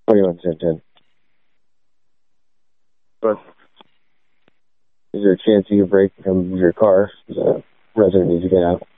21-10-10. But is there a chance you can break from your car? The resident needs to get out.